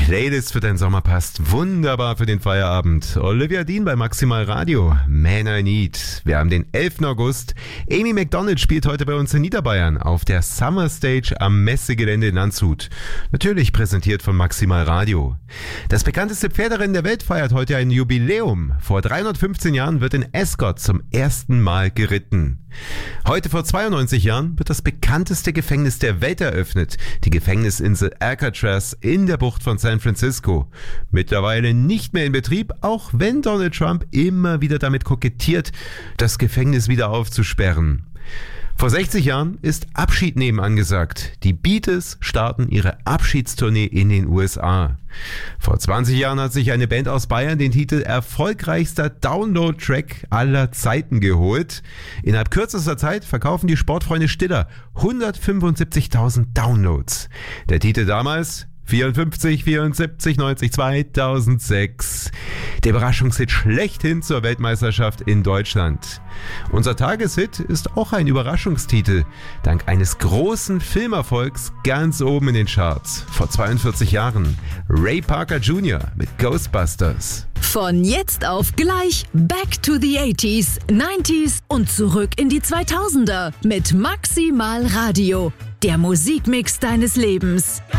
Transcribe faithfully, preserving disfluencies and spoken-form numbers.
Playlist für den Sommer passt wunderbar für den Feierabend. Olivia Dean bei Maximal Radio. Man I Need. Wir haben den elften August. Amy Macdonald spielt heute bei uns in Niederbayern auf der Summer Stage am Messegelände in Landshut. Natürlich präsentiert von Maximal Radio. Das bekannteste Pferderennen der Welt feiert heute ein Jubiläum. Vor dreihundertfünfzehn Jahren wird in Ascot zum ersten Mal geritten. Heute vor zweiundneunzig Jahren wird das bekannteste Gefängnis der Welt eröffnet, die Gefängnisinsel Alcatraz in der Bucht von San Francisco. Mittlerweile nicht mehr in Betrieb, auch wenn Donald Trump immer wieder damit kokettiert, das Gefängnis wieder aufzusperren. Vor sechzig Jahren ist Abschied nehmen angesagt. Die Beatles starten ihre Abschiedstournee in den U S A. Vor zwanzig Jahren hat sich eine Band aus Bayern den Titel erfolgreichster Download-Track aller Zeiten geholt. Innerhalb kürzester Zeit verkaufen die Sportfreunde Stiller hundertfünfundsiebzigtausend Downloads. Der Titel damals vierundfünfzig, vierundsiebzig, neunzig, zweitausendsechs. Der Überraschungshit schlechthin zur Weltmeisterschaft in Deutschland. Unser Tageshit ist auch ein Überraschungstitel. Dank eines großen Filmerfolgs ganz oben in den Charts. Vor zweiundvierzig Jahren. Ray Parker Junior mit Ghostbusters. Von jetzt auf gleich Back to the achtziger, neunziger und zurück in die zweitausender mit Maximal Radio. Der Musikmix deines Lebens.